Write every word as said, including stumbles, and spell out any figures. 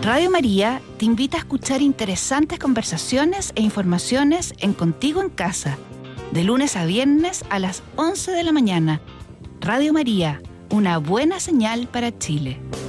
Radio María te invita a escuchar interesantes conversaciones e informaciones en Contigo en Casa, de lunes a viernes a las once de la mañana. Radio María, una buena señal para Chile.